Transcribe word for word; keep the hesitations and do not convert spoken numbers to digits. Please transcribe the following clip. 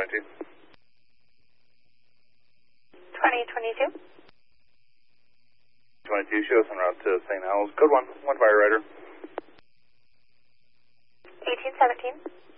twenty-two. twenty twenty-two. twenty-two, show us en route to Saint Owls. Code one, one fire rider. eighteen seventeen.